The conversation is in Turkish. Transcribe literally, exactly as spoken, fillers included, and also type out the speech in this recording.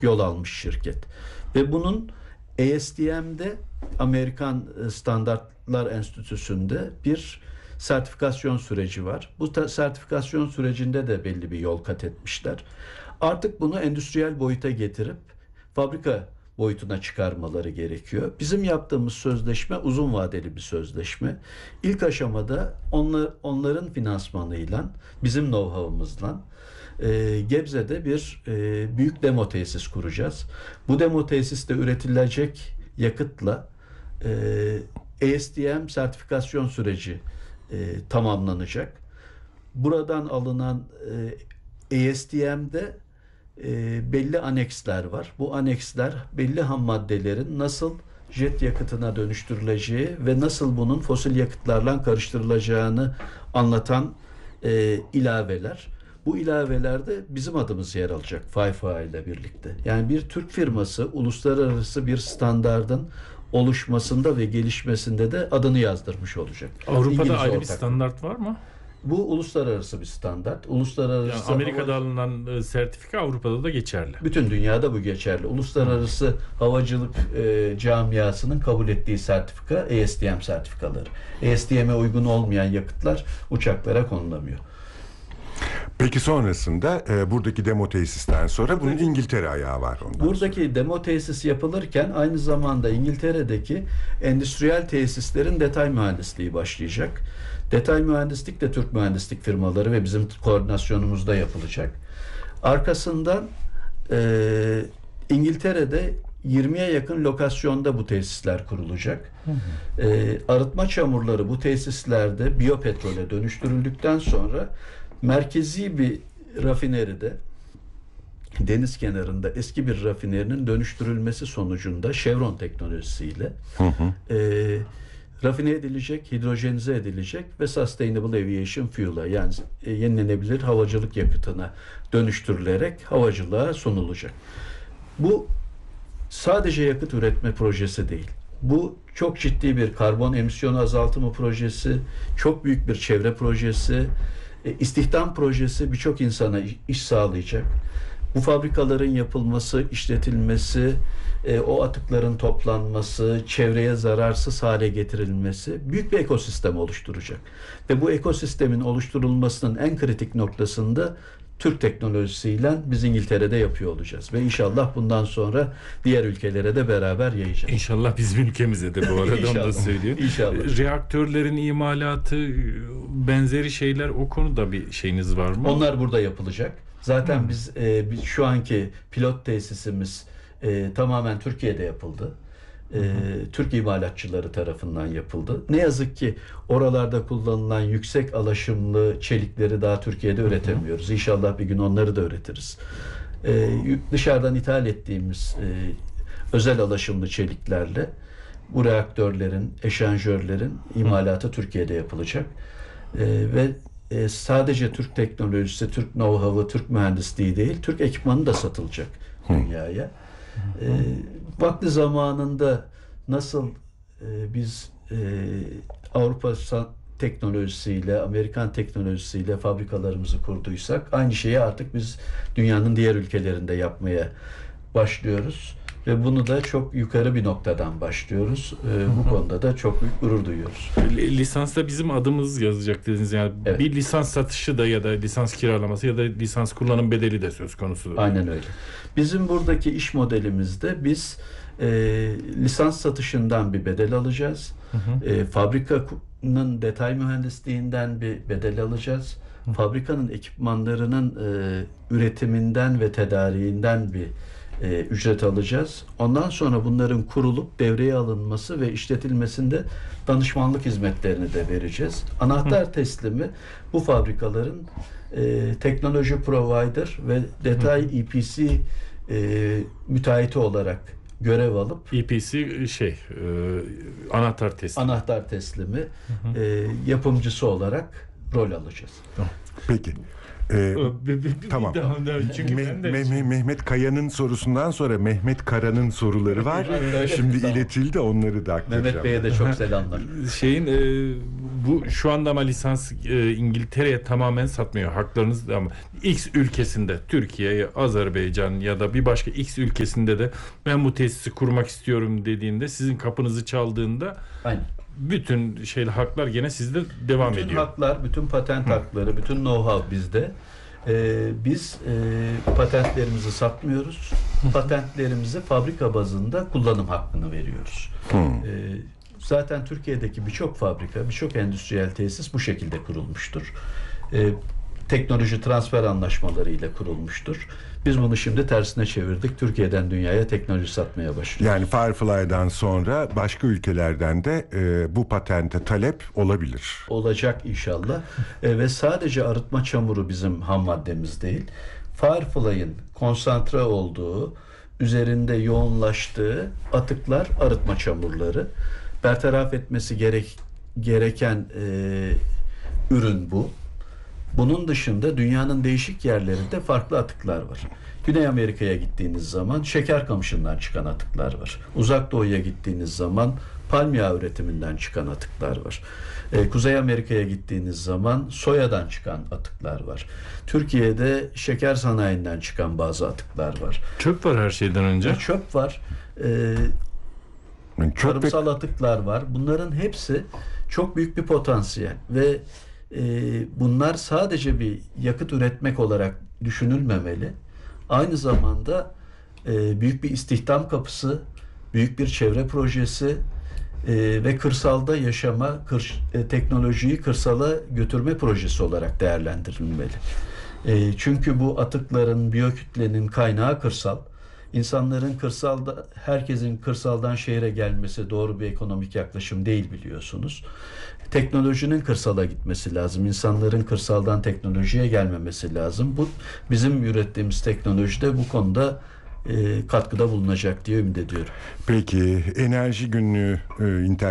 yol almış şirket. Ve bunun A S T M'de, Amerikan Standartlar Enstitüsü'nde bir sertifikasyon süreci var. Bu ta- sertifikasyon sürecinde de belli bir yol kat etmişler. Artık bunu endüstriyel boyuta getirip fabrika boyutuna çıkarmaları gerekiyor. Bizim yaptığımız sözleşme uzun vadeli bir sözleşme. İlk aşamada onlar, onların finansmanıyla, bizim know-how'ımızla e, Gebze'de bir e, büyük demo tesis kuracağız. Bu demo tesiste üretilecek yakıtla e, A S T M sertifikasyon süreci e, tamamlanacak. Buradan alınan e, A S T M'de e, belli aneksler var. Bu aneksler belli ham maddelerin nasıl jet yakıtına dönüştürüleceği ve nasıl bunun fosil yakıtlarla karıştırılacağını anlatan e, ilaveler. Bu ilavelerde bizim adımız yer alacak FIFA ile birlikte. Yani bir Türk firması uluslararası bir standardın oluşmasında ve gelişmesinde de adını yazdırmış olacak. Avrupa'da İngiliz ayrı bir ortaklığı. standart var mı? Bu uluslararası bir standart. Uluslararası Yani Amerika'da hava... alınan sertifika Avrupa'da da geçerli. Bütün dünyada bu geçerli. Uluslararası hmm. havacılık e, camiasının kabul ettiği sertifika A S T M sertifikaları. A S T M'e uygun olmayan yakıtlar uçaklara konulamıyor. Peki sonrasında e, buradaki demo tesisten sonra bunun İngiltere ayağı var ondan Buradaki sonra. Demo tesis yapılırken aynı zamanda İngiltere'deki endüstriyel tesislerin detay mühendisliği başlayacak. Detay mühendislik de Türk mühendislik firmaları ve bizim koordinasyonumuzda yapılacak. Arkasından e, İngiltere'de yirmiye yakın lokasyonda bu tesisler kurulacak. Hı hı. E, arıtma çamurları bu tesislerde biyopetrole dönüştürüldükten sonra merkezi bir rafineride, deniz kenarında eski bir rafinerinin dönüştürülmesi sonucunda Chevron teknolojisiyle hı hı. E, rafine edilecek, hidrojenize edilecek ve Sustainable Aviation Fuel'a, yani e, yenilenebilir havacılık yakıtına dönüştürülerek havacılığa sunulacak. Bu sadece yakıt üretme projesi değil. Bu çok ciddi bir karbon emisyonu azaltımı projesi, çok büyük bir çevre projesi, e, istihdam projesi, birçok insana iş sağlayacak. Bu fabrikaların yapılması, işletilmesi, e, o atıkların toplanması, çevreye zararsız hale getirilmesi büyük bir ekosistem oluşturacak. Ve bu ekosistemin oluşturulmasının en kritik noktasında Türk teknolojisiyle biz İngiltere'de yapıyor olacağız. Ve inşallah bundan sonra diğer ülkelere de beraber yayacağız. İnşallah bizim ülkemize de bu arada onu da söyleyeyim. İnşallah. Reaktörlerin imalatı, benzeri şeyler, o konuda bir şeyiniz var mı? Onlar burada yapılacak. Zaten hmm. biz, e, biz şu anki pilot tesisimiz e, tamamen Türkiye'de yapıldı. E, Türk imalatçıları tarafından yapıldı. Ne yazık ki oralarda kullanılan yüksek alaşımlı çelikleri daha Türkiye'de üretemiyoruz. İnşallah bir gün onları da üretiriz. E, dışarıdan ithal ettiğimiz e, özel alaşımlı çeliklerle bu reaktörlerin, eşanjörlerin imalatı Türkiye'de yapılacak. E, ve e, sadece Türk teknolojisi, Türk know-how'ı, Türk mühendisliği değil, Türk ekipmanı da satılacak dünyaya. E, vakti zamanında nasıl e, biz e, Avrupa teknolojisiyle, Amerikan teknolojisiyle fabrikalarımızı kurduysak, aynı şeyi artık biz dünyanın diğer ülkelerinde yapmaya başlıyoruz. Ve bunu da çok yukarı bir noktadan başlıyoruz. Ee, bu konuda da çok büyük gurur duyuyoruz. Lisansta bizim adımız yazacak dediniz. Yani evet. Bir lisans satışı da ya da lisans kiralaması ya da lisans kullanım bedeli de söz konusu. Aynen öyle. Bizim buradaki iş modelimizde biz e, lisans satışından bir bedel alacağız. Hı hı. E, fabrikanın detay mühendisliğinden bir bedel alacağız. Hı. Fabrikanın ekipmanlarının e, üretiminden ve tedariğinden bir E, ücret alacağız. Ondan sonra bunların kurulup devreye alınması ve işletilmesinde danışmanlık hizmetlerini de vereceğiz. Anahtar Hı. teslimi bu fabrikaların e, teknoloji provider ve detay Hı. E P C e, müteahhiti olarak görev alıp E P C şey e, anahtar teslimi anahtar teslimi Hı. E, yapımcısı olarak rol alacağız. Peki. Ee, tamam. Çünkü Me- Me- Mehmet Kaya'nın sorusundan sonra Mehmet Kara'nın soruları var. Şimdi tamam. iletildi, onları da aktaracağım. Mehmet Bey'e de çok selamlar. Şeyin e, bu şu anda ama lisans e, İngiltere'ye tamamen satmıyor. Haklarınız ama X ülkesinde, Türkiye, Azerbaycan ya da bir başka X ülkesinde de ben bu tesisi kurmak istiyorum dediğinde, sizin kapınızı çaldığında Aynen. bütün şeyli haklar gene sizde devam bütün ediyor. Bütün haklar, bütün patent Hı. hakları, bütün know-how bizde. Ee, biz e, patentlerimizi satmıyoruz. Patentlerimizi fabrika bazında kullanım hakkını veriyoruz. Ee, zaten Türkiye'deki birçok fabrika, birçok endüstriyel tesis bu şekilde kurulmuştur. Ee, teknoloji transfer anlaşmalarıyla kurulmuştur. Biz bunu şimdi tersine çevirdik. Türkiye'den dünyaya teknoloji satmaya başlıyoruz. Yani Firefly'dan sonra başka ülkelerden de e, bu patente talep olabilir. Olacak inşallah. e, ve sadece arıtma çamuru bizim ham maddemiz değil. Firefly'ın konsantre olduğu, üzerinde yoğunlaştığı atıklar arıtma çamurları. Bertaraf etmesi gerek gereken e, ürün bu. Bunun dışında dünyanın değişik yerlerinde farklı atıklar var. Güney Amerika'ya gittiğiniz zaman şeker kamışından çıkan atıklar var. Uzak Doğu'ya gittiğiniz zaman palm yağı üretiminden çıkan atıklar var. Ee, Kuzey Amerika'ya gittiğiniz zaman soyadan çıkan atıklar var. Türkiye'de şeker sanayinden çıkan bazı atıklar var. Çöp var her şeyden önce. Ee, çöp var. Ee, Çok tarımsal atıklar var. Bunların hepsi çok büyük bir potansiyel ve e, bunlar sadece bir yakıt üretmek olarak düşünülmemeli. Aynı zamanda e, büyük bir istihdam kapısı, büyük bir çevre projesi e, ve kırsalda yaşama, kır, e, teknolojiyi kırsala götürme projesi olarak değerlendirilmeli. E, çünkü bu atıkların, biyokütlenin kaynağı kırsal. İnsanların kırsalda, herkesin kırsaldan şehre gelmesi doğru bir ekonomik yaklaşım değil, biliyorsunuz. Teknolojinin kırsala gitmesi lazım. İnsanların kırsaldan teknolojiye gelmemesi lazım. Bu bizim ürettiğimiz teknolojide bu konuda e, katkıda bulunacak diye ümit ediyorum. Peki enerji günlüğü e, internet